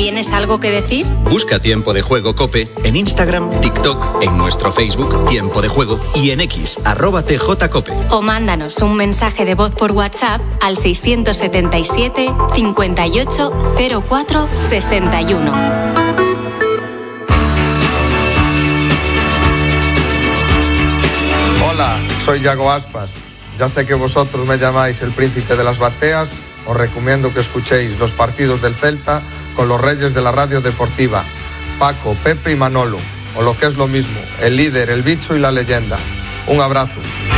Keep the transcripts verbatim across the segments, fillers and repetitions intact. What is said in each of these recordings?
¿Tienes algo que decir? Busca Tiempo de Juego COPE en Instagram, TikTok, en nuestro Facebook Tiempo de Juego y en X, arroba tjcope. O mándanos un mensaje de voz por WhatsApp al seiscientos setenta y siete, cincuenta y ocho, cero cuatro, sesenta y uno. Hola, soy Yago Aspas. Ya sé que vosotros me llamáis el príncipe de las bateas. Os recomiendo que escuchéis los partidos del Celta con los reyes de la radio deportiva, Paco, Pepe y Manolo, o lo que es lo mismo, el líder, el bicho y la leyenda. Un abrazo.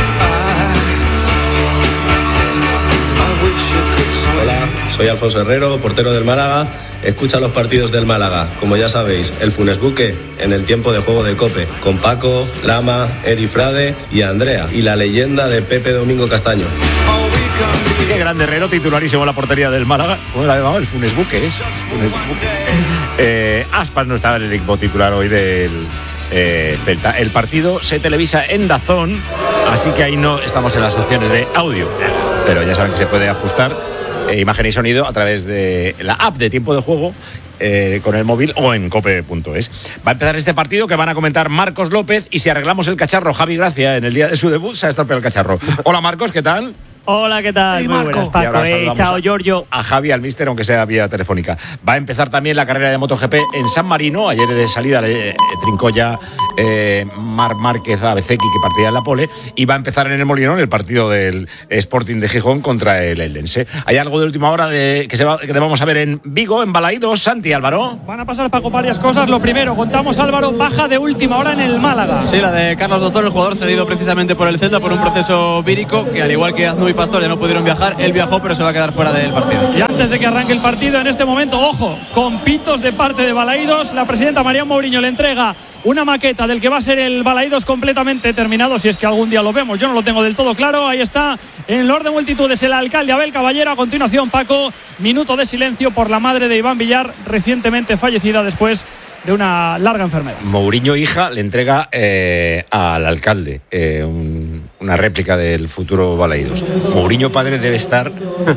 Hola, soy Alfonso Herrero, portero del Málaga. Escucha los partidos del Málaga, como ya sabéis, el Funes Buque en el Tiempo de Juego de COPE, con Paco, Lama, Eri Frade y Andrea, y la leyenda de Pepe Domingo Castaño. Qué grande Herrero, titularísimo en la portería del Málaga. ¿Cómo la llamaba? El Funes Buque, ¿es? Funes Buque. Eh, Aspas no está en el equipo titular hoy del eh, Celta. El partido se televisa en DAZN, así que ahí no estamos en las opciones de audio. Pero ya saben que se puede ajustar eh, imagen y sonido a través de la app de Tiempo de Juego eh, con el móvil o en cope punto es. Va a empezar este partido que van a comentar Marcos López, y si arreglamos el cacharro, Javi Gracia, en el día de su debut se ha estropeado el cacharro. Hola Marcos, ¿qué tal? Hola, ¿qué tal? Hey, Muy buenas, Paco. Hey, chao, Giorgio. A Javi, al míster, aunque sea vía telefónica. Va a empezar también la carrera de MotoGP en San Marino. Ayer de salida le trincó ya eh, Marc Márquez a Bezzecchi, que partía en la pole. Y va a empezar en el Molinón el partido del Sporting de Gijón contra el Eldense. Hay algo de última hora de, que, se va, que vamos a ver en Vigo, en Balaídos. Santi, Álvaro. Van a pasar, Paco, varias cosas. Lo primero, contamos, Álvaro, baja de última hora en el Málaga. Sí, la de Carlos Doctor, el jugador cedido precisamente por el Celta por un proceso vírico, que al igual que Aznu y Pastor ya no pudieron viajar. Él viajó, pero se va a quedar fuera del partido. Y antes de que arranque el partido, en este momento, ojo, con pitos de parte de Balaídos, la presidenta María Mourinho le entrega una maqueta del que va a ser el Balaídos completamente terminado, si es que algún día lo vemos. Yo no lo tengo del todo claro. Ahí está, en el orden de multitudes, el alcalde Abel Caballero. A continuación, Paco, minuto de silencio por la madre de Iván Villar, recientemente fallecida después de una larga enfermedad. Mourinho, hija, le entrega eh, al alcalde eh, un, una réplica del futuro Balaídos. Mourinho, padre, debe estar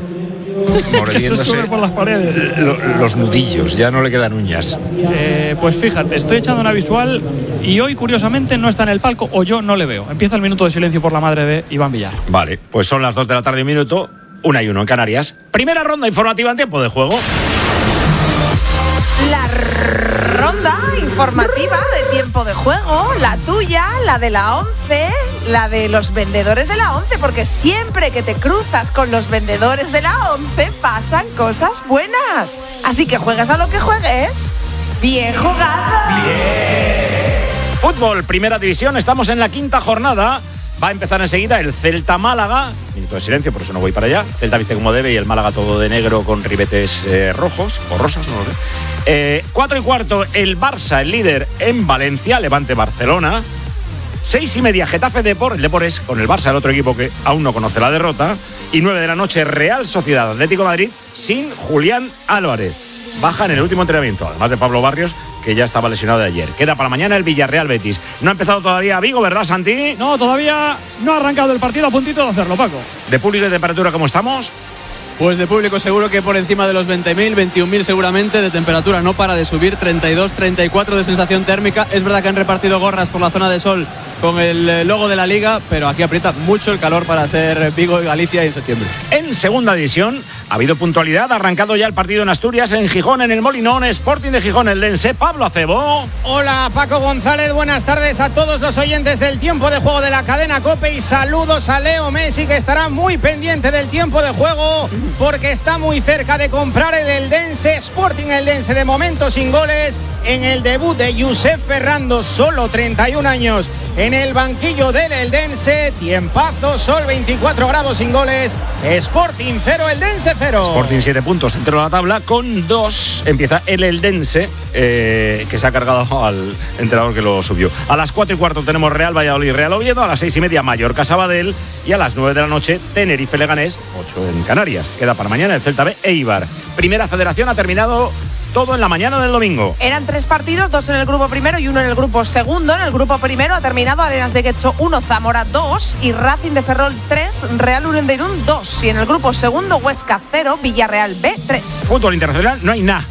mordiéndose por las paredes. Lo, los nudillos, ya no le quedan uñas. Eh, pues fíjate, estoy echando una visual y hoy, curiosamente, no está en el palco, o yo no le veo. Empieza el minuto de silencio por la madre de Iván Villar. Vale, pues son las dos de la tarde y un minuto, una y uno en Canarias. Primera ronda informativa en Tiempo de Juego. La ronda informativa de Tiempo de Juego, la tuya, la de la once, la de los vendedores de la once, porque siempre que te cruzas con los vendedores de la once pasan cosas buenas. Así que juegas a lo que juegues. ¡Bien jugado! Bien. Fútbol, primera división, estamos en la quinta jornada. Va a empezar enseguida el Celta Málaga. Minuto de silencio, por eso no voy para allá. Celta viste como debe y el Málaga todo de negro con ribetes eh, rojos o rosas, no lo sé. Eh, cuatro y cuarto, el Barça, el líder en Valencia, Levante Barcelona. Seis y media, Getafe Depor, el Depor es con el Barça, el otro equipo que aún no conoce la derrota. Y nueve de la noche, Real Sociedad Atlético de Madrid sin Julián Álvarez. Baja en el último entrenamiento, además de Pablo Barrios, que ya estaba lesionado de ayer. Queda para mañana el Villarreal Betis. No ha empezado todavía Vigo, ¿verdad, Santi? No, todavía no ha arrancado el partido, a puntito de hacerlo, Paco. ¿De público y de temperatura cómo estamos? Pues de público seguro que por encima de los veinte mil, veintiún mil seguramente. De temperatura no para de subir, treinta y dos, treinta y cuatro de sensación térmica. Es verdad que han repartido gorras por la zona de sol con el logo de la Liga, pero aquí aprieta mucho el calor para ser Vigo y Galicia en septiembre. En segunda división ha habido puntualidad, ha arrancado ya el partido en Asturias, en Gijón, en el Molinón, Sporting de Gijón, el Eldense. Pablo Acebo. Hola, Paco González, buenas tardes a todos los oyentes del Tiempo de Juego de la cadena COPE, y saludos a Leo Messi, que estará muy pendiente del tiempo de juego porque está muy cerca de comprar el Eldense. Sporting Eldense de momento sin goles en el debut de Josep Ferrando, solo treinta y un años en el banquillo del Eldense. Tiempazo, sol, veinticuatro grados sin goles. Sporting cero, Eldense cero. Sporting siete puntos dentro de la tabla con dos. Empieza el Eldense, eh, que se ha cargado al entrenador que lo subió. A las cuatro y cuarto tenemos Real Valladolid, Real Oviedo. A las seis y media Mallorca Sabadell. Y a las nueve de la noche Tenerife Leganés, ocho en Canarias. Queda para mañana el Celta B Eibar. Primera Federación ha terminado todo en la mañana del domingo. Eran tres partidos, dos en el grupo primero y uno en el grupo segundo. En el grupo primero ha terminado Arenas de Guecho uno, Zamora dos y Racing de Ferrol tres, Real Unión de Irún dos. Y en el grupo segundo, Huesca cero, Villarreal B tres. Fútbol internacional no hay nada.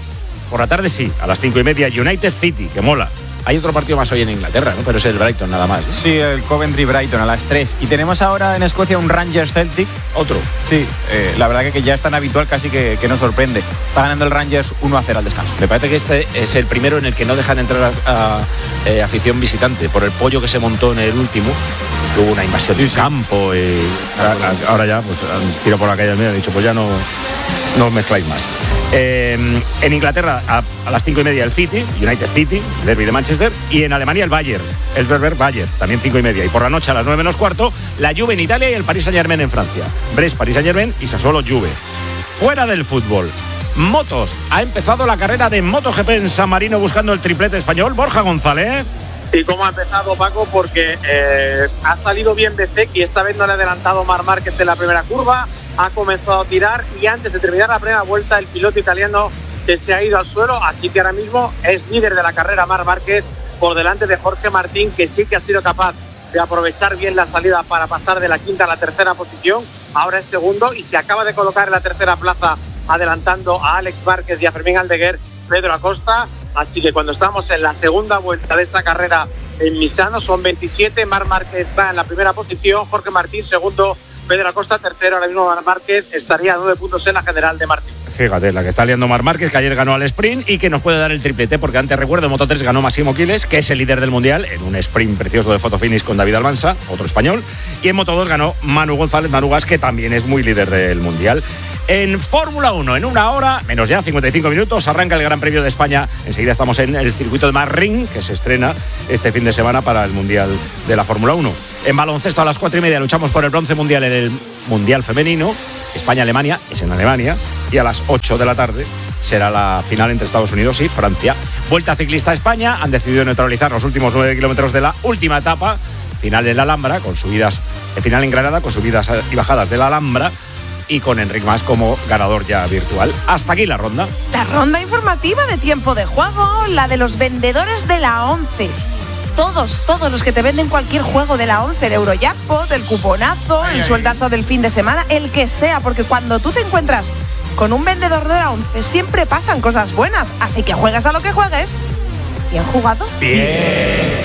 Por la tarde sí, a las cinco y media, United City, que mola. Hay otro partido más hoy en Inglaterra, ¿no? Pero es el Brighton nada más, ¿eh? Sí, el Coventry Brighton a las tres. Y tenemos ahora en Escocia un Rangers Celtic. Otro. Sí, eh, la verdad que ya es tan habitual casi que, que no sorprende. Está ganando el Rangers uno a cero al descanso. Me parece que este es el primero en el que no dejan entrar a, a, a afición visitante, por el pollo que se montó en el último. Hubo una invasión del campo y ahora, ahora ya pues han tirado por la calle y han dicho pues ya no, no os mezcláis más. Eh, en Inglaterra a, a las cinco y media el City, United City, Derby de Manchester, y en Alemania el Bayern, el Werder Bayern, también cinco y media. Y por la noche a las nueve menos cuarto, la Juve en Italia y el Paris Saint-Germain en Francia. Brest, Paris Saint-Germain y Sassuolo Juve. Fuera del fútbol, motos. Ha empezado la carrera de MotoGP en San Marino buscando el triplete español. Borja González. ¿Y cómo ha empezado, Paco? Porque eh, ha salido bien Bezzecchi, esta vez no le ha adelantado Marc Márquez en la primera curva, ha comenzado a tirar y antes de terminar la primera vuelta el piloto italiano que se ha ido al suelo, así que ahora mismo es líder de la carrera Marc Márquez por delante de Jorge Martín, que sí que ha sido capaz de aprovechar bien la salida para pasar de la quinta a la tercera posición, ahora es segundo y se acaba de colocar en la tercera plaza adelantando a Alex Márquez y a Fermín Aldeguer, Pedro Acosta. Así que cuando estamos en la segunda vuelta de esta carrera en Misano, son veintisiete, Marc Márquez está en la primera posición, Jorge Martín segundo, Pedro Acosta tercero, ahora mismo Marc Márquez estaría a nueve puntos en la general de Martín. Fíjate, la que está liando Marc Márquez, que ayer ganó al sprint y que nos puede dar el triplete, porque antes recuerdo en Moto tres ganó Massimo Quiles, que es el líder del mundial, en un sprint precioso de fotofinish con David Almansa, otro español, y en Moto dos ganó Manu González, Manu Gas, que también es muy líder del mundial. En Fórmula uno, en una hora, menos ya, cincuenta y cinco minutos, arranca el Gran Premio de España. Enseguida estamos en el circuito de Marring, que se estrena este fin de semana para el Mundial de la Fórmula uno. En baloncesto a las cuatro y media luchamos por el bronce mundial en el Mundial Femenino. España-Alemania, es en Alemania. Y a las ocho de la tarde será la final entre Estados Unidos y Francia. Vuelta ciclista a España, han decidido neutralizar los últimos nueve kilómetros de la última etapa. Final en la Alhambra, con subidas, el final en Granada, con subidas y bajadas de la Alhambra. Y con Enric Mas como ganador ya virtual. Hasta aquí la ronda. La ronda informativa de tiempo de juego, la de los vendedores de la once. Todos, todos los que te venden cualquier juego de la once, el Eurojackpot, el cuponazo, ay, el ay. sueldazo del fin de semana, el que sea, porque cuando tú te encuentras con un vendedor de la once siempre pasan cosas buenas, así que juegas a lo que juegues. ¿Bien jugado? Bien.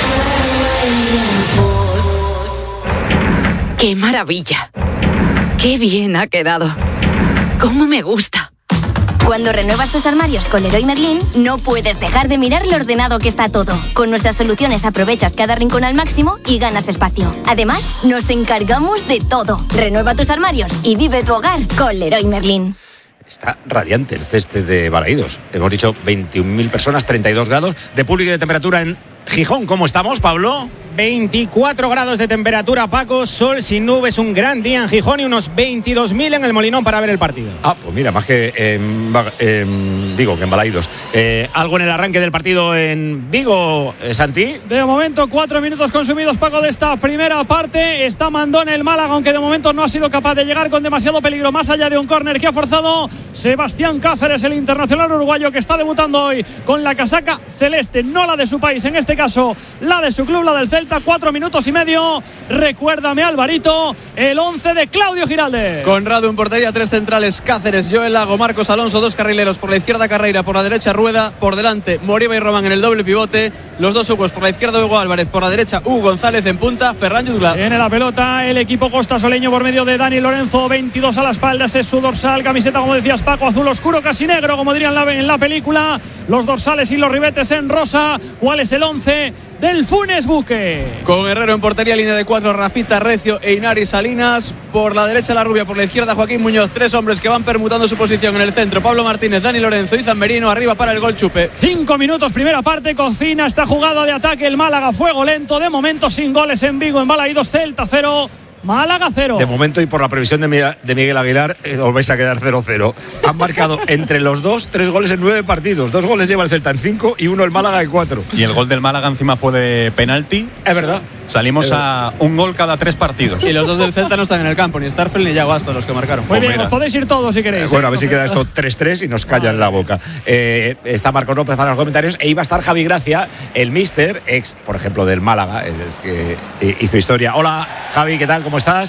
¡Qué maravilla! ¡Qué bien ha quedado! ¡Cómo me gusta! Cuando renuevas tus armarios con Leroy Merlin, no puedes dejar de mirar lo ordenado que está todo. Con nuestras soluciones aprovechas cada rincón al máximo y ganas espacio. Además, nos encargamos de todo. Renueva tus armarios y vive tu hogar con Leroy Merlin. Está radiante el césped de Balaídos. Hemos dicho veintiún mil personas, treinta y dos grados de público y de temperatura en Gijón. ¿Cómo estamos, Pablo? veinticuatro grados de temperatura, Paco, sol sin nubes, un gran día en Gijón y unos veintidós mil en el Molinón para ver el partido. Ah, pues mira, más que en, eh, digo que en Balaídos. Eh, ¿Algo en el arranque del partido en Vigo, eh, Santi? De momento, cuatro minutos consumidos, Paco, de esta primera parte. Está Mandón el Málaga, aunque de momento no ha sido capaz de llegar con demasiado peligro, más allá de un córner que ha forzado Sebastián Cáceres, el internacional uruguayo que está debutando hoy con la casaca celeste, no la de su país, en este caso la de su club, la del Celta. Cuatro minutos y medio. Recuérdame, Alvarito, el once de Claudio Giraldes. Conrado en portería, tres centrales, Cáceres, Joel Lago, Marcos Alonso, dos carrileros, por la izquierda Carreira, por la derecha Rueda, por delante Moriba y Román en el doble pivote, los dos Hugos, por la izquierda Hugo Álvarez, por la derecha Hugo González en punta, Ferran Jutgla. Tiene la pelota el equipo costasoleño por medio de Dani Lorenzo, veintidós a la espalda, ese es su dorsal, camiseta, como decías, Paco, azul oscuro, casi negro, como dirían en la, en la película, los dorsales y los ribetes en rosa. ¿Cuál es el once del Funes Buque? Con Herrero en portería, línea de cuatro, Rafita, Recio e Inari Salinas, por la derecha La Rubia, por la izquierda Joaquín Muñoz, tres hombres que van permutando su posición en el centro, Pablo Martínez, Dani Lorenzo, Izan Merino, arriba para el gol Chupe. Cinco minutos, primera parte, cocina esta jugada de ataque el Málaga, fuego lento, de momento sin goles en Vigo, en Balaídos, Celta cero, Málaga cero. De momento y por la previsión de, de Miguel Aguilar, eh, os vais a quedar cero cero. Han marcado entre los dos tres goles en nueve partidos. Dos goles lleva el Celta en cinco y uno el Málaga en cuatro. Y el gol del Málaga encima fue de penalti. Es verdad. Salimos es a verdad. un gol cada tres partidos. Y los dos del Celta no están en el campo, ni Starfel ni Yago Aspas, los que marcaron. Muy bien, os podéis ir todos si queréis. Eh, bueno, a ver si queda esto tres tres y nos callan la boca. Eh, está Marco López para los comentarios e iba a estar Javi Gracia, el míster, ex, por ejemplo, del Málaga, el que hizo historia. Hola, Javi, ¿qué tal? ¿Cómo estás?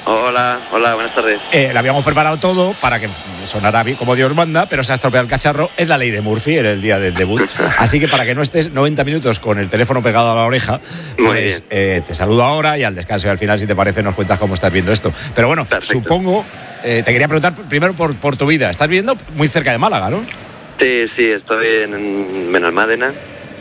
Hola, hola, buenas tardes. Eh, lo habíamos preparado todo para que sonara bien como Dios manda, pero se ha estropeado el cacharro. Es la ley de Murphy, era el día del debut. Así que para que no estés noventa minutos con el teléfono pegado a la oreja, pues eh, te saludo ahora y al descanso y al final, si te parece, nos cuentas cómo estás viendo esto. Pero bueno, perfecto. Supongo, eh, te quería preguntar primero por, por tu vida. Estás viviendo muy cerca de Málaga, ¿no? Sí, sí, estoy en Benalmádena.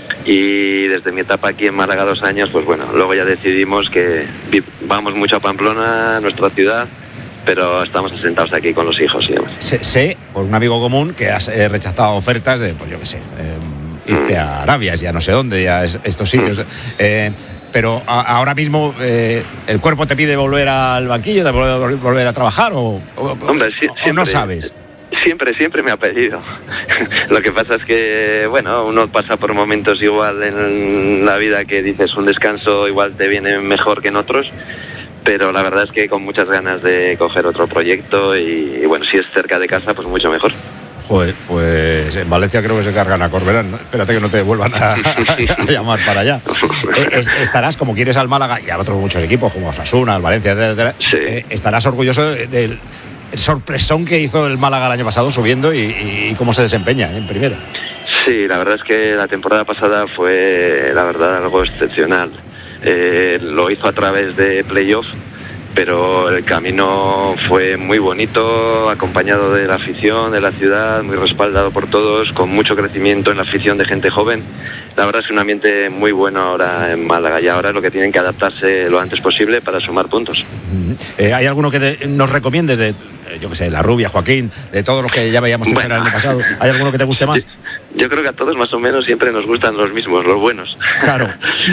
Y desde mi etapa aquí en Málaga dos años, pues bueno, luego ya decidimos que vamos mucho a Pamplona, nuestra ciudad, pero estamos asentados aquí con los hijos y demás. Sé, sé por un amigo común que has eh, rechazado ofertas de, pues yo qué sé, eh, irte mm. a Arabia, ya no sé dónde, ya es, estos sitios. Mm. Eh, pero a, ahora mismo eh, el cuerpo te pide volver al banquillo, te volver, volver a trabajar o, o, Hombre, sí, o siempre, no sabes. Siempre, siempre me ha pedido. Lo que pasa es que, bueno, uno pasa por momentos igual en la vida que dices un descanso igual te viene mejor que en otros, pero la verdad es que con muchas ganas de coger otro proyecto y, y bueno, si es cerca de casa, pues mucho mejor. Joder, pues en Valencia creo que se cargan a Corberán, ¿no? Espérate que no te vuelvan a, a llamar para allá. Eh, estarás, como quieres al Málaga y a otros muchos equipos, como Osasuna, el Valencia, etcétera, sí. eh, estarás orgulloso del... De, de, el sorpresón que hizo el Málaga el año pasado subiendo y, y cómo se desempeña en primera. Sí, la verdad es que la temporada pasada fue, la verdad, algo excepcional. Eh, lo hizo a través de playoff, pero el camino fue muy bonito, acompañado de la afición, de la ciudad, muy respaldado por todos, con mucho crecimiento en la afición de gente joven. La verdad es que un ambiente muy bueno ahora en Málaga y ahora es lo que tienen que adaptarse lo antes posible para sumar puntos. Eh, ¿Hay alguno que te, nos recomiendes de, yo qué sé, La Rubia, Joaquín, de todos los que ya veíamos bueno, el año pasado? ¿Hay alguno que te guste más? Yo, yo creo que a todos más o menos siempre nos gustan los mismos, los buenos. Claro.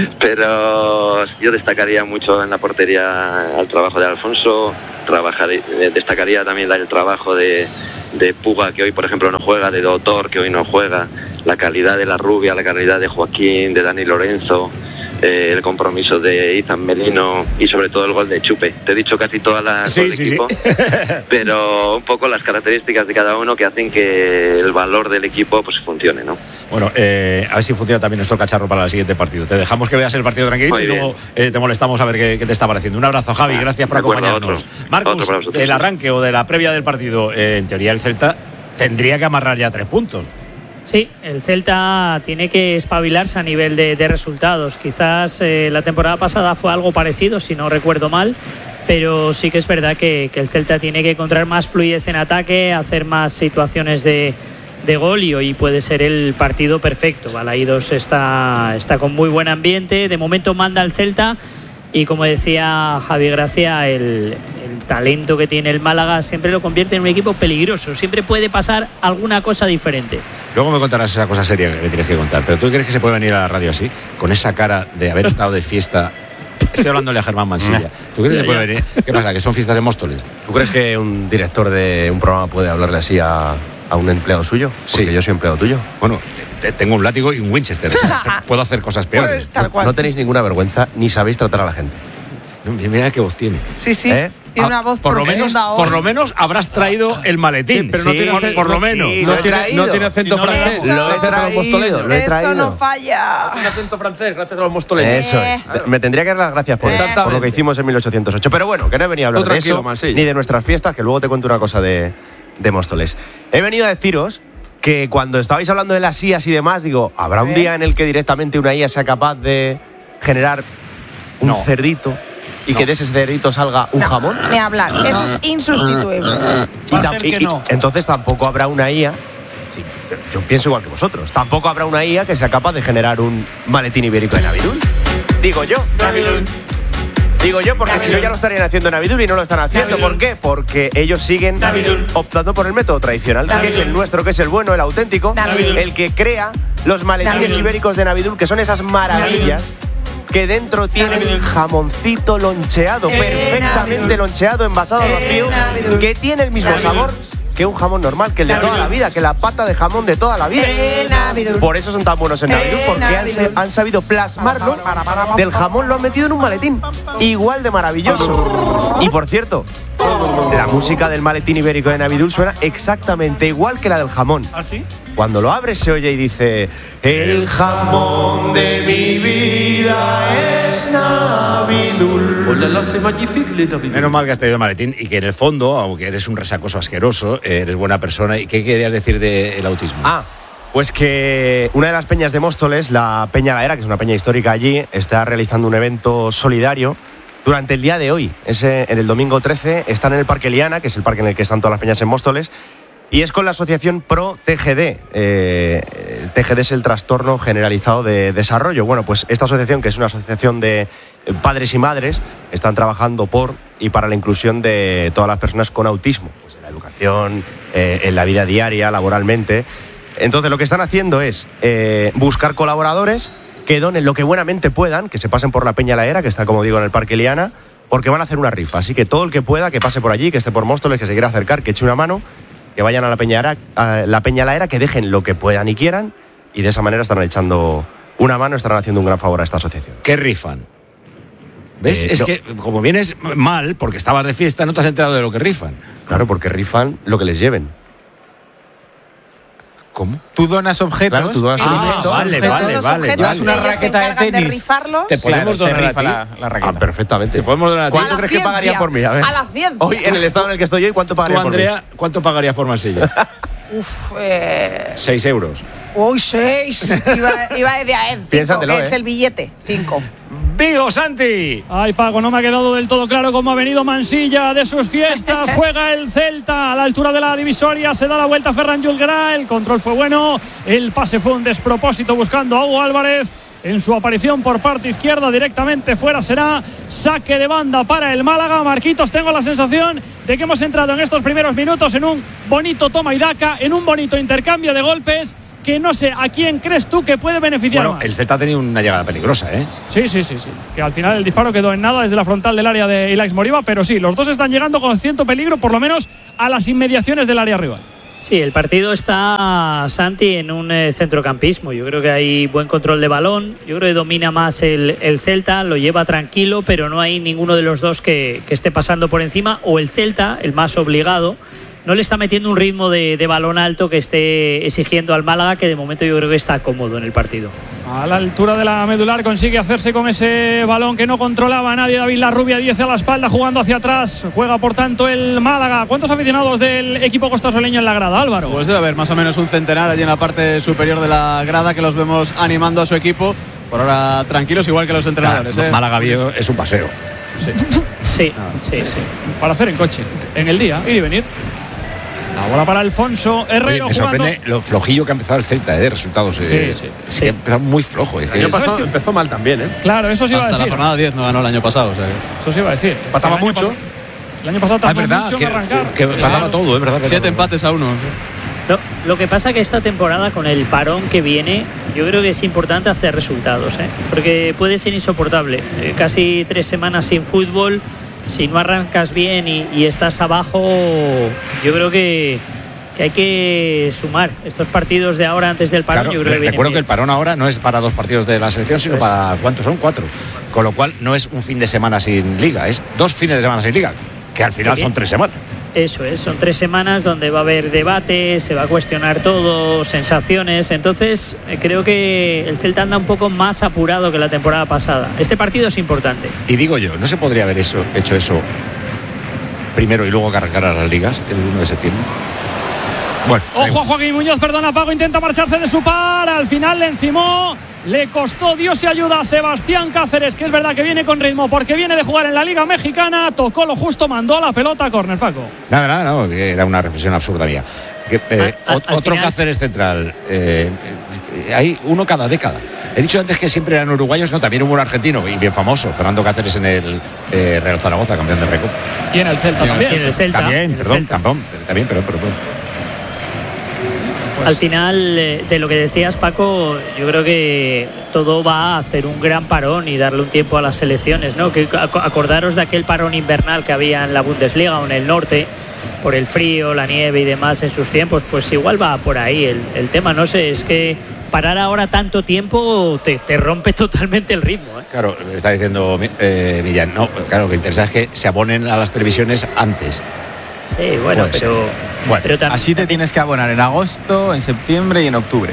Pero yo destacaría mucho en la portería al trabajo de Alfonso, trabajar, destacaría también el trabajo de, de Puga, que hoy por ejemplo no juega, de Doctor, que hoy no juega, la calidad de La Rubia, la calidad de Joaquín, de Dani Lorenzo, eh, el compromiso de Izan Melino y sobre todo el gol de Chupe. Te he dicho casi todas las sí, del sí, equipo, sí. pero un poco las características de cada uno que hacen que el valor del equipo pues funcione, ¿no? Bueno, eh, a ver si funciona también nuestro cacharro para el siguiente partido. Te dejamos que veas el partido tranquilito y luego eh, te molestamos a ver qué, qué te está pareciendo. Un abrazo, Javi, gracias por acuerdo, acompañarnos. otro, Marcus, otro del arranque o de la previa del partido, eh, en teoría el Celta tendría que amarrar ya tres puntos. Sí, el Celta tiene que espabilarse a nivel de, de resultados. Quizás eh, la temporada pasada fue algo parecido, si no recuerdo mal, pero sí que es verdad que, que el Celta tiene que encontrar más fluidez en ataque, hacer más situaciones de, de gol y hoy puede ser el partido perfecto. Balaídos está, está con muy buen ambiente, de momento manda el Celta y como decía Javi Gracia, el, el talento que tiene el Málaga siempre lo convierte en un equipo peligroso, siempre puede pasar alguna cosa diferente. Luego me contarás esa cosa seria que me tienes que contar, pero ¿tú crees que se puede venir a la radio así, con esa cara de haber estado de fiesta? Estoy hablándole a Germán Mansilla. ¿Tú crees que se puede venir? ¿Qué pasa? ¿Que son fiestas de Móstoles? ¿Tú crees que un director de un programa puede hablarle así a, a un empleado suyo? Porque sí. Yo soy empleado tuyo. Bueno, tengo un látigo y un Winchester. Puedo hacer cosas peores. Pues, no, no tenéis ninguna vergüenza ni sabéis tratar a la gente. Mira qué voz tiene. Sí, sí. ¿Eh? Tiene una voz por lo menos hoy. Por lo menos habrás traído el maletín. Sí, pero no sí, tiene por, por lo menos. Sí, no, tiene, no tiene acento si no francés. Eso, lo he traído, lo he traído. Eso no falla. No tiene acento francés, gracias a los mostoleños. Eso eh. es. Claro. Me tendría que dar las gracias por, eh. por lo que hicimos en mil ochocientos ocho. Pero bueno, que no he venido a hablar de eso, Mansilla, ni de nuestras fiestas, que luego te cuento una cosa de, de Móstoles. He venido a deciros que cuando estabais hablando de las I As y demás, digo, ¿habrá un día en el que directamente una I A sea capaz de generar un no. cerdito? Y no. que de ese cerdito salga un no, jamón. Ni hablar, eso es insustituible. Y, tam- y, y no. Entonces tampoco habrá una I A, sí, yo pienso igual que vosotros, tampoco habrá una I A que sea capaz de generar un maletín ibérico de Navidul. Digo yo. Navidul. Digo yo, porque Navidul. Si no ya lo estarían haciendo en Navidul y no lo están haciendo. Navidul. ¿Por qué? Porque ellos siguen Navidul. optando por el método tradicional, Navidul. que es el nuestro, que es el bueno, el auténtico, Navidul. el que crea los maletines Navidul. ibéricos de Navidul, que son esas maravillas Navidul. que dentro tienen jamoncito loncheado, eh, perfectamente Navidul. loncheado, envasado al vacío, eh, que tiene el mismo Navidul. sabor que un jamón normal, que el de Navidul. toda la vida, que la pata de jamón de toda la vida. Eh, Por eso son tan buenos en Navidul, porque han, han sabido plasmarlo del jamón, lo han metido en un maletín igual de maravilloso. Y por cierto, la música del maletín ibérico de Navidul suena exactamente igual que la del jamón. ¿Ah, sí? cuando lo abres se oye y dice: el jamón de mi vida es Navidul. Menos mal que has traído el maletín y que en el fondo, aunque eres un resacoso asqueroso, eres buena persona. ¿Y qué querías decir del autismo? Ah, pues que una de las peñas de Móstoles, la Peña La Era, que es una peña histórica allí, está realizando un evento solidario durante el día de hoy. Ese, en el domingo trece, está en el Parque Liana, que es el parque en el que están todas las peñas en Móstoles, y es con la asociación Pro T G D. Eh, el T G D es el trastorno generalizado de desarrollo. Bueno, pues esta asociación, que es una asociación de padres y madres, están trabajando por y para la inclusión de todas las personas con autismo, pues en la educación, eh, en la vida diaria, laboralmente. Entonces lo que están haciendo es eh, buscar colaboradores que donen lo que buenamente puedan, que se pasen por la Peña La Era, que está, como digo, en el Parque Liana, porque van a hacer una rifa. Así que todo el que pueda, que pase por allí, que esté por Móstoles, que se quiera acercar, que eche una mano, que vayan a la Peña, Era, a la Peña La Era, que dejen lo que puedan y quieran, y de esa manera estarán echando una mano, estarán haciendo un gran favor a esta asociación. ¿Qué rifan? ¿Ves? Eh, es no. que como vienes mal, porque estabas de fiesta, no te has enterado de lo que rifan. Claro, porque rifan lo que les lleven. ¿Cómo? Tú donas objetos. Claro, tú donas ah, objetos. Vale, vale, vale. Donas una raqueta de tenis. De rifarlos. Te podemos claro, donar a ti la, la raqueta. Ah, perfectamente. Te podemos donar a ti. ¿Cuánto crees que pagaría por mí? A ver. A la ciencia. Hoy, en el estado en el que estoy hoy, ¿cuánto pagaría Tú, Andrea, por mí? ¿Cuánto pagarías por Mansilla? Uf, eh... Seis euros. Uy, seis. Iba, iba de a cinco, Piénsatelo, que eh. es el billete. Cinco. ¡Vigo, Santi! Ay, Paco, no me ha quedado del todo claro cómo ha venido Mansilla de sus fiestas. Juega el Celta a la altura de la divisoria. Se da la vuelta a Ferran Julguerá. El control fue bueno. El pase fue un despropósito buscando a Hugo Álvarez. En su aparición por parte izquierda, directamente fuera será saque de banda para el Málaga. Marquitos, tengo la sensación de que hemos entrado en estos primeros minutos en un bonito toma y daca, en un bonito intercambio de golpes, que no sé a quién crees tú que puede beneficiar bueno, más. El Celta ha tenido una llegada peligrosa, ¿eh? Sí, sí, sí, sí. Que al final el disparo quedó en nada desde la frontal del área de Ilaix Moriba, pero sí, los dos están llegando con cierto peligro, por lo menos a las inmediaciones del área rival. Sí, el partido está, Santi, en un eh, centrocampismo. Yo creo que hay buen control de balón. Yo creo que domina más el, el Celta, lo lleva tranquilo, pero no hay ninguno de los dos que, que esté pasando por encima. O el Celta, el más obligado, no le está metiendo un ritmo de, de balón alto que esté exigiendo al Málaga, que de momento yo creo que está cómodo en el partido. A la altura de la medular consigue hacerse con ese balón que no controlaba nadie. David Larrubia, diez a la espalda, jugando hacia atrás. Juega por tanto el Málaga. ¿Cuántos aficionados del equipo costasoleño en la grada, Álvaro? Pues debe haber más o menos un centenar allí en la parte superior de la grada, que los vemos animando a su equipo. Por ahora tranquilos, igual que los entrenadores. Claro, ¿eh? Málaga Viejo es un paseo. Sí. Sí, Ah, sí, sí, sí. sí. Para hacer en coche, en el día, ir y venir. Ahora para Alfonso Herrero. Oye, me jugando. sorprende lo flojillo que ha empezado el Celta, ¿eh? De resultados. Eh, Sí, sí. Es que ha empezado muy flojo. Es El que año ¿sabes pasado qué? empezó mal también, ¿eh? Claro, eso sí iba a Hasta decir. la jornada diez no ganó el año pasado. O sea que... Eso sí iba a decir. Pataba El año mucho. pas- El año pasado Ah, es tardó verdad, mucho que, en arrancar. que pataba Claro. todo, es verdad. que Siete no- empates a uno. Lo, lo que pasa que esta temporada, con el parón que viene, yo creo que es importante hacer resultados, ¿eh? Porque puede ser insoportable. Eh, casi tres semanas sin fútbol, si no arrancas bien y, y estás abajo, yo creo que, que hay que sumar estos partidos de ahora antes del parón. Claro, yo creo que vienen recuerdo que bien. el parón ahora no es para dos partidos de la selección, sino Pues- para, ¿cuántos son? Cuatro. Con lo cual no es un fin de semana sin liga, es dos fines de semana sin liga, que al final Qué son bien. tres semanas. Eso es, son tres semanas donde va a haber debate, se va a cuestionar todo, sensaciones. Entonces, eh, creo que el Celta anda un poco más apurado que la temporada pasada. Este partido es importante. Y digo yo, ¿no se podría haber eso, hecho eso primero y luego que arrancaran las ligas el uno de septiembre? Bueno, da Ojo a igual. Joaquín Muñoz, perdona, Pago, intenta marcharse de su par. Al final le encimó. Le costó Dios y ayuda a Sebastián Cáceres, que es verdad que viene con ritmo porque viene de jugar en la Liga Mexicana. Tocó lo justo, mandó la pelota a córner, Paco. Nada, nada, no, que era una reflexión absurda mía. Que, eh, A- a- ot- al otro final- Cáceres central. Eh, eh, hay uno cada década. He dicho antes que siempre eran uruguayos, no, también hubo un argentino y bien famoso, Fernando Cáceres en el eh, Real Zaragoza, campeón de Recopa. Y en el Celta Y en también. el Celta. También, en el perdón, Celta. también, también, perdón, perdón. Pues- Al final, eh, de lo que decías, Paco, yo creo que todo va a hacer un gran parón y darle un tiempo a las selecciones, ¿no? Que ac- acordaros de aquel parón invernal que había en la Bundesliga o en el norte, por el frío, la nieve y demás en sus tiempos, pues igual va por ahí el, el tema. No sé, es que parar ahora tanto tiempo te, te rompe totalmente el ritmo, ¿eh? Claro, me está diciendo eh, Millán, no, claro, lo que interesa es que se abonen a las televisiones antes. Sí, bueno, Puede pero, Bueno, pero tam- así te tienes que abonar en agosto, en septiembre y en octubre.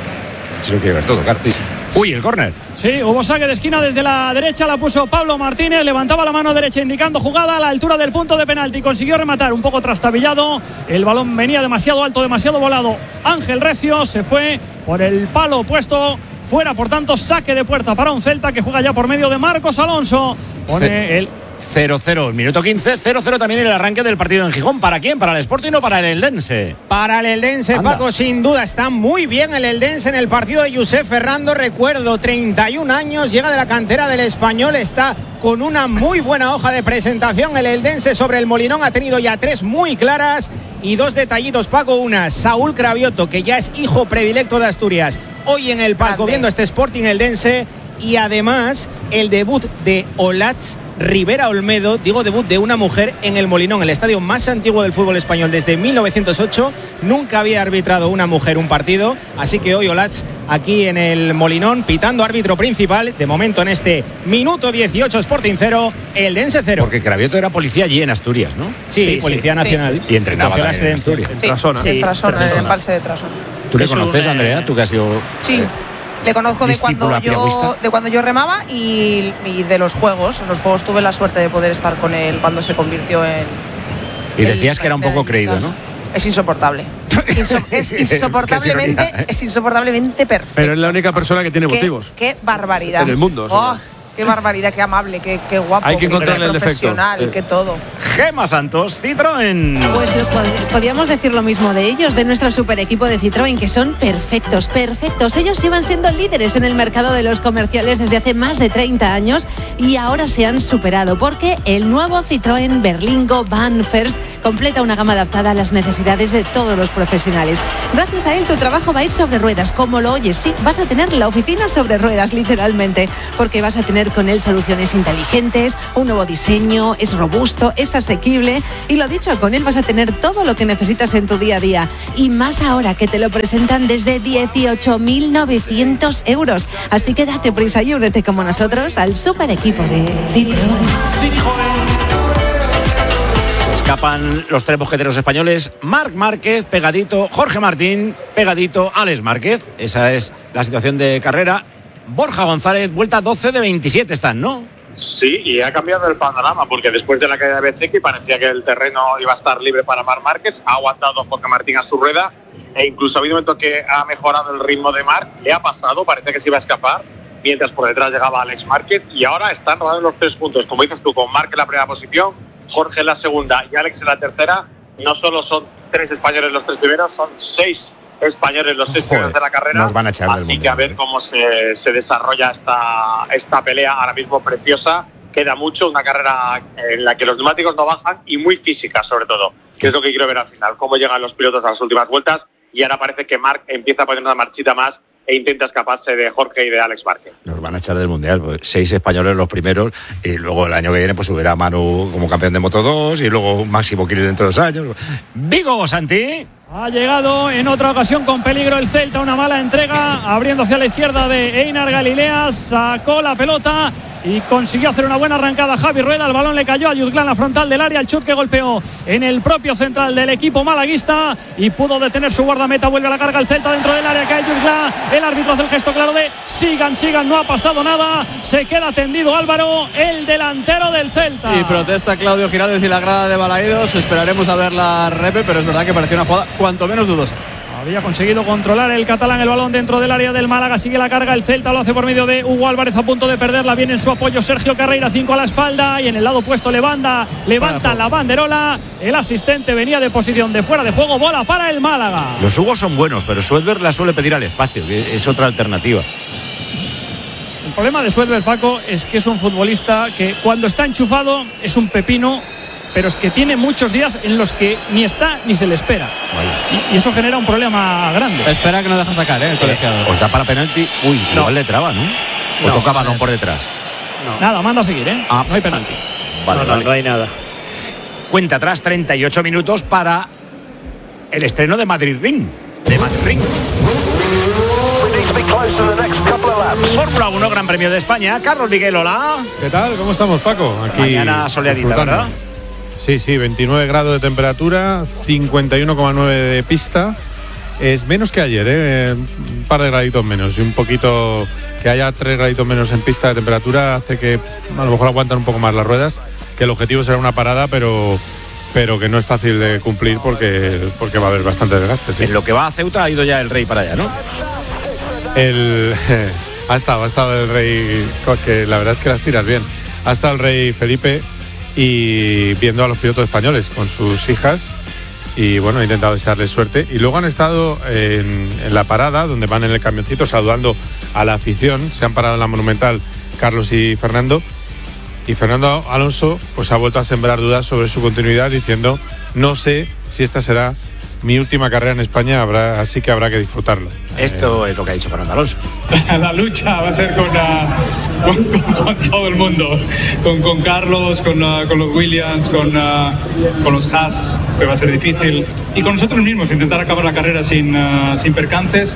Si lo quiere ver todo, claro. Uy, el córner. Sí, hubo saque de esquina desde la derecha, la puso Pablo Martínez, levantaba la mano derecha indicando jugada a la altura del punto de penalti, consiguió rematar un poco trastabillado, el balón venía demasiado alto, demasiado volado. Ángel Recio se fue por el palo opuesto, fuera por tanto saque de puerta para un Celta que juega ya por medio de Marcos Alonso. Pone el cero cero, minuto quince, cero cero también el arranque del partido en Gijón. ¿Para quién? ¿Para el Sporting o para el Eldense? Para el Eldense, Anda. Paco, sin duda está muy bien el Eldense en el partido de Josep Ferrando. Recuerdo, treinta y un años, llega de la cantera del Español, está con una muy buena hoja de presentación. El Eldense sobre el Molinón ha tenido ya tres muy claras y dos detallitos, Paco. Una, Saúl Cravioto, que ya es hijo predilecto de Asturias, hoy en el palco Grande. viendo este Sporting Eldense. Y además el debut de Olatz Rivera Olmedo, digo debut de una mujer en el Molinón, el estadio más antiguo del fútbol español desde mil novecientos ocho. Nunca había arbitrado una mujer un partido, así que hoy Olatz aquí en el Molinón pitando árbitro principal. De momento en este minuto dieciocho, Sporting cero, Eldense cero. Porque Cravioto era policía allí en Asturias, ¿no? Sí, Sí, Policía sí. Nacional. Y entrenaba Cogió la también en excedencia. Asturias. Sí, Trasona. en Sí, Trasona, en el Trasona. embalse de Trasona. ¿Tú le Es conoces, un, Andrea? eh, Tú que has sido... Sí. eh, Le conozco de cuando discípula yo piragüista. de cuando yo remaba y, y de los juegos. En los juegos tuve la suerte de poder estar con él cuando se convirtió en. Y decías el que era un poco medallista. creído, ¿no? Es insoportable. Inso- es Qué insoportablemente, ironía, ¿eh? es insoportablemente perfecto. Pero es la única persona que tiene Qué- motivos. Qué, barbaridad. En el mundo, o Oh, sea. qué barbaridad, qué amable, qué, qué guapo, Hay que qué, encontrarle qué el defecto, profesional, sí. qué todo. Gema Santos, Citroën. Pues lo pod- podríamos decir lo mismo de ellos, de nuestro super equipo de Citroën, que son perfectos, perfectos. Ellos llevan siendo líderes en el mercado de los comerciales desde hace más de treinta años y ahora se han superado porque el nuevo Citroën Berlingo Van First completa una gama adaptada a las necesidades de todos los profesionales. Gracias a él tu trabajo va a ir sobre ruedas, como lo oyes, sí, vas a tener la oficina sobre ruedas literalmente, porque vas a tener con él soluciones inteligentes, un nuevo diseño, es robusto, es asequible y lo dicho, con él vas a tener todo lo que necesitas en tu día a día y más ahora que te lo presentan desde dieciocho mil novecientos euros. Así que date prisa y únete como nosotros al super equipo de Citroën. Se escapan los tres mosqueteros españoles. Marc Márquez, pegadito. Jorge Martín, pegadito. Alex Márquez. Esa es la situación de carrera. Borja González, vuelta doce de veintisiete están, ¿no? Sí, y ha cambiado el panorama, porque después de la caída de Bezzecchi parecía que el terreno iba a estar libre para Marc Márquez. Ha aguantado Jorge Martín a su rueda e incluso ha habido un momento que ha mejorado el ritmo de Marc. Le ha pasado, parecía que se iba a escapar, mientras por detrás llegaba Alex Márquez. Y ahora están rodando los tres puntos, como dices tú, con Marc en la primera posición, Jorge en la segunda y Alex en la tercera. No solo son tres españoles los tres primeros, son seis españoles los seis primeros de la carrera. Nos van a echar del Así mundial. que a ver cómo se, se desarrolla esta, esta pelea ahora mismo preciosa. Queda mucho, una carrera en la que los neumáticos no bajan y muy física sobre todo, que es lo que quiero ver al final, cómo llegan los pilotos a las últimas vueltas. Y ahora parece que Marc empieza a poner una marchita más e intenta escaparse de Jorge y de Alex Márquez. Nos van a echar del mundial, pues seis españoles los primeros y luego el año que viene pues subirá Manu como campeón de Moto dos y luego Máximo Quiles dentro de dos años. Vigo, Santi. Ha llegado en otra ocasión con peligro el Celta, una mala entrega, abriendo hacia la izquierda de Einar Galilea, sacó la pelota y consiguió hacer una buena arrancada Javi Rueda. El balón le cayó a Yuzglán, la frontal del área, el chut que golpeó en el propio central del equipo malaguista y pudo detener su guardameta. Vuelve a la carga el Celta dentro del área, cae Yuzglán, el árbitro hace el gesto claro de sigan, sigan, no ha pasado nada, se queda tendido Álvaro, el delantero del Celta. Y protesta Claudio Giraldez y la grada de Balaídos. Esperaremos a ver la repe, pero es verdad que pareció una jugada cuanto menos dudosa. Había conseguido controlar el catalán el balón dentro del área del Málaga. Sigue la carga el Celta, lo hace por medio de Hugo Álvarez, a punto de perderla. Viene en su apoyo Sergio Carreira, cinco a la espalda y en el lado opuesto levanta, levanta la banderola. El asistente venía de posición de fuera de juego, bola para el Málaga. Los Hugos son buenos, pero Suedberg la suele pedir al espacio, que es otra alternativa. El problema de Suedberg, Paco, es que es un futbolista que cuando está enchufado es un pepino, pero es que tiene muchos días en los que ni está ni se le espera. Y, y eso genera un problema grande. Espera que no deja sacar, ¿eh? El colegiado. Os da para penalti. Uy, No. igual le traba, ¿no? O No, toca no balón es. por detrás. Nada, manda a seguir, ¿eh? Ah. No hay penalti. Vale, no, no, vale. no hay nada. Cuenta atrás, treinta y ocho minutos para el estreno de Madrid Ring. De Madrid Ring. Fórmula uno, Gran Premio de España. Carlos Miguel, hola. ¿Qué tal? ¿Cómo estamos, Paco? Aquí Mañana soleadita, disfrutando. ¿verdad? Sí, sí, veintinueve grados de temperatura, cincuenta y uno coma nueve de pista. Es menos que ayer, ¿eh? Un par de graditos menos. Y un poquito, que haya tres graditos menos en pista de temperatura hace que a lo mejor aguantan un poco más las ruedas, que el objetivo será una parada, pero... pero que no es fácil de cumplir porque, porque va a haber bastante desgaste. ¿Sí? En lo que va a Ceuta ha ido ya el Rey para allá, ¿no? El, eh, ha estado, ha estado el Rey, que la verdad es que las tiras bien. Ha estado el Rey Felipe y viendo a los pilotos españoles con sus hijas y bueno, ha intentado desearles suerte. Y luego han estado en, en la parada, donde van en el camioncito saludando a la afición. Se han parado en la Monumental Carlos y Fernando. Y Fernando Alonso pues ha vuelto a sembrar dudas sobre su continuidad diciendo: no sé si esta será mi última carrera en España, habrá, así que habrá que disfrutarlo. Esto eh, es lo que ha dicho Fernando Alonso. La lucha va a ser con, uh, con, con, con todo el mundo, con, con Carlos, con, uh, con los Williams, con, uh, con los Haas, que va a ser difícil, y con nosotros mismos, intentar acabar la carrera sin, uh, sin percances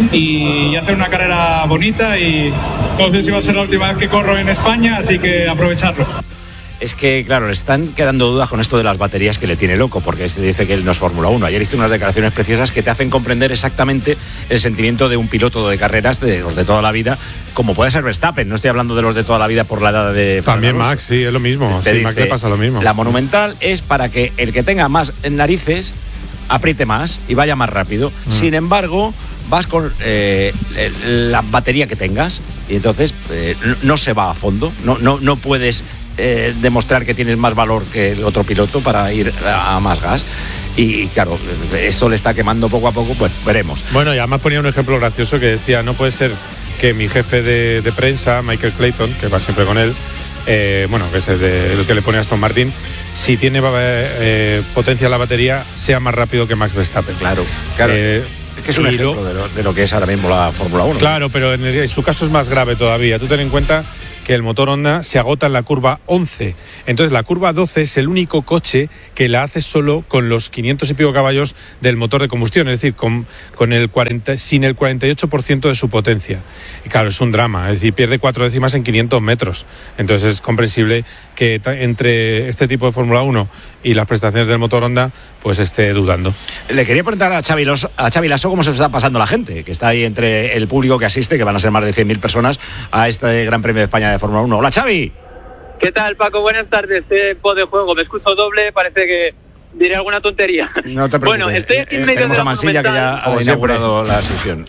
y, y hacer una carrera bonita, y no sé si va a ser la última vez que corro en España, así que aprovecharlo. Es que, claro, le están quedando dudas con esto de las baterías, que le tiene loco, porque se dice que él no es Fórmula uno. Ayer hizo unas declaraciones preciosas que te hacen comprender exactamente el sentimiento de un piloto de carreras, de los de toda la vida, como puede ser Verstappen. No estoy hablando de los de toda la vida por la edad de Fernando También Alonso. Max, sí, es lo mismo. Te Sí, dice, Max le pasa lo mismo. La Monumental es para que el que tenga más narices apriete más y vaya más rápido. Mm. Sin embargo, vas con eh, la batería que tengas y entonces eh, no se va a fondo, no, no, no puedes eh, demostrar que tienes más valor que el otro piloto para ir a, a más gas. Y claro, esto le está quemando poco a poco, pues veremos. Bueno, y además ponía un ejemplo gracioso que decía: no puede ser que mi jefe de, de prensa, Michael Clayton, que va siempre con él, eh, bueno, que es el, de, el que le pone a Aston Martin, si tiene eh, potencia la batería, sea más rápido que Max Verstappen. Claro, claro. Eh, es que es un ejemplo de lo, de lo que es ahora mismo la Fórmula uno. Claro, pero en, el, en su caso es más grave todavía. Tú ten en cuenta que el motor Honda se agota en la curva once. Entonces la curva doce es el único coche que la hace solo con los quinientos y pico caballos del motor de combustión, es decir, con, con el cuarenta, sin el cuarenta y ocho por ciento de su potencia. Y claro, es un drama, es decir, pierde cuatro décimas en quinientos metros. Entonces es comprensible que ta- entre este tipo de Fórmula uno y las prestaciones del motor Honda, pues esté dudando. Le quería preguntar a Xavi, Los, a Xavi Lasso cómo se está pasando la gente, que está ahí entre el público que asiste, que van a ser más de cien mil personas, a este Gran Premio de España de Fórmula uno. Hola, Xavi. ¿Qué tal, Paco? Buenas tardes. Tiempo de juego. Me escucho doble, parece que diré alguna tontería. No te preocupes. Bueno, estoy aquí en medio Tenemos de la a Mansilla, que ya ha inaugurado la sesión.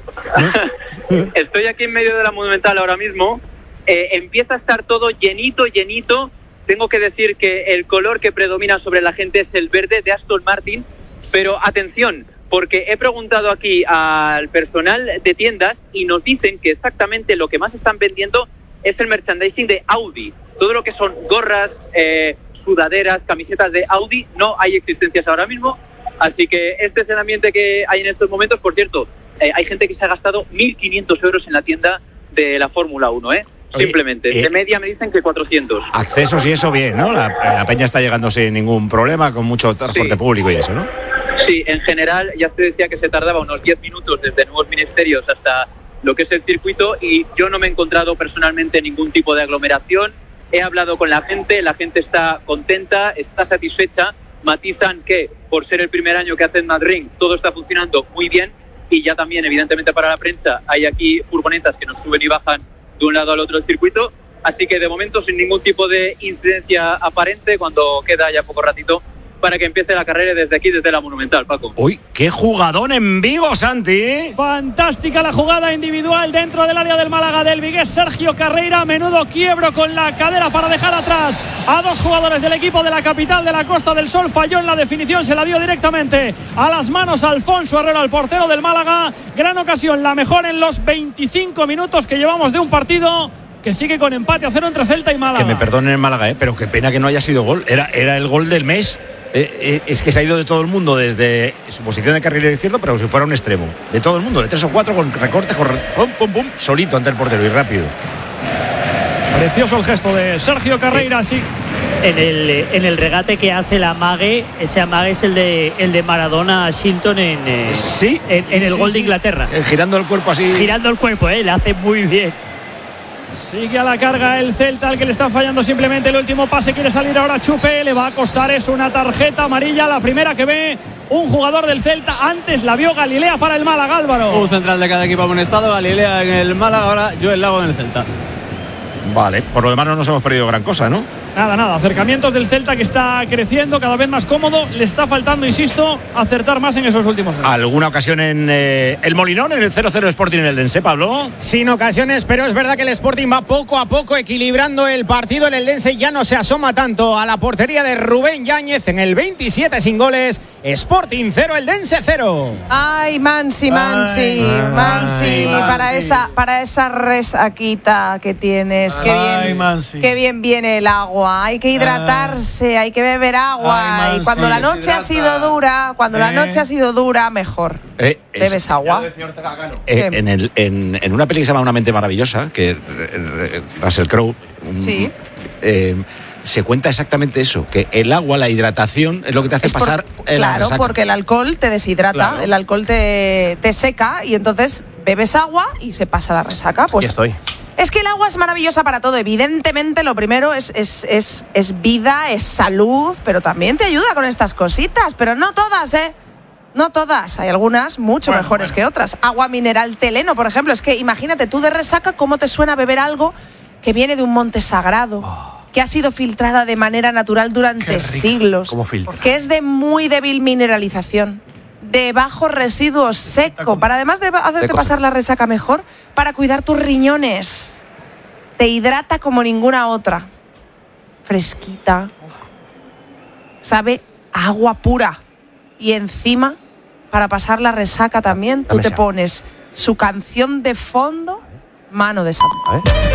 Estoy aquí en medio de la Monumental ahora mismo. Eh, empieza a estar todo llenito, llenito. Tengo que decir que el color que predomina sobre la gente es el verde de Aston Martin. Pero atención, porque he preguntado aquí al personal de tiendas y nos dicen que exactamente lo que más están vendiendo es el merchandising de Audi. Todo lo que son gorras, eh, sudaderas, camisetas de Audi, no hay existencias ahora mismo. Así que este es el ambiente que hay en estos momentos. Por cierto, eh, hay gente que se ha gastado mil quinientos euros en la tienda de la Fórmula uno, ¿eh? Simplemente. Oye, eh, de media me dicen que cuatrocientos. Accesos y eso bien, ¿no? La, la peña está llegando sin ningún problema, con mucho transporte sí. público y eso, ¿no? Sí, en general ya se decía que se tardaba unos diez minutos desde Nuevos Ministerios hasta lo que es el circuito, y yo no me he encontrado personalmente ningún tipo de aglomeración. He hablado con la gente, la gente está contenta, está satisfecha. Matizan que por ser el primer año que hacen Madrid todo está funcionando muy bien, y ya también evidentemente para la prensa hay aquí furgonetas que nos suben y bajan de un lado al otro del circuito. Así que de momento sin ningún tipo de incidencia aparente, cuando queda ya poco ratito para que empiece la carrera desde aquí, desde la Monumental, Paco. Uy, qué jugadón en Vigo, Santi. Fantástica la jugada individual dentro del área del Málaga del vigués Sergio Carreira. Menudo quiebro con la cadera para dejar atrás a dos jugadores del equipo de la capital de la Costa del Sol. Falló en la definición, se la dio directamente a las manos a Alfonso Herrero, el portero del Málaga. Gran ocasión, la mejor en los veinticinco minutos que llevamos de un partido que sigue con empate a cero entre Celta y Málaga. Que me perdonen el Málaga, ¿eh? Pero qué pena que no haya sido gol. Era, era el gol del mes. Eh, eh, es que se ha ido de todo el mundo desde su posición de carrilero izquierdo, pero si fuera un extremo. De todo el mundo, de tres o cuatro, con recorte, con pum, pum, pum, solito ante el portero y rápido. Precioso el gesto de Sergio Carreira, sí. En el, en el regate que hace el amague, ese amague es el de, el de Maradona a Shilton en, eh, sí, en, en el sí, gol sí. de Inglaterra. Eh, girando el cuerpo así. Girando el cuerpo, eh, le hace muy bien. Sigue a la carga el Celta, al que le está fallando simplemente el último pase. Quiere salir ahora Chupe, le va a costar eso, una tarjeta amarilla, la primera que ve un jugador del Celta. Antes la vio Galilea para el Málaga, Álvaro. Un central de cada equipo amonestado, Galilea en el Málaga, ahora Joel Lago en el Celta. Vale, por lo demás no nos hemos perdido gran cosa, ¿no? Nada, nada, acercamientos del Celta que está creciendo, cada vez más cómodo. Le está faltando, insisto, acertar más en esos últimos meses. ¿Alguna ocasión en eh, el Molinón, en el cero cero Sporting en el Dense, Pablo? Sin ocasiones, pero es verdad que el Sporting va poco a poco equilibrando el partido. El Eldense ya no se asoma tanto a la portería de Rubén Yáñez en el veintisiete sin goles. Sporting cero, Eldense cero. Ay, Mansi, Mansi, Ay, Mansi, ay, para Mansi. esa, para esa resaquita que tienes. Qué Ay, bien, Mansi. qué bien viene el agua. Hay que hidratarse, hay que beber agua. Ay, y cuando Mansi. la noche ha sido dura, cuando la Eh. noche ha sido dura, mejor. Eh, es- Bebes agua. Eh, ¿Qué? en, el, en, en una peli que se llama Una mente maravillosa, que eh, eh, Russell Crowe, un- Sí. eh, se cuenta exactamente eso, que el agua, la hidratación, es lo que te hace Es por- pasar eh, la Claro, resaca. porque el alcohol te deshidrata, Claro. el alcohol te, te seca y entonces bebes agua y se pasa la resaca. Pues Aquí estoy. es que el agua es maravillosa para todo. Evidentemente, lo primero es, es, es, es vida, es salud, pero también te ayuda con estas cositas. Pero no todas, ¿eh? No todas. Hay algunas mucho Bueno, mejores bueno. que otras. Agua mineral Teleno, por ejemplo. Es que imagínate tú de resaca cómo te suena beber algo que viene de un monte sagrado, que ha sido filtrada de manera natural durante siglos, ¿Cómo filtra? que es de muy débil mineralización, de bajo residuo seco, para además de hacerte Seco. pasar la resaca mejor, para cuidar tus riñones. Te hidrata como ninguna otra. Fresquita. Sabe a agua pura. Y encima, para pasar la resaca también, tú Dame te esa. pones su canción de fondo, Mano de Santo. A ver.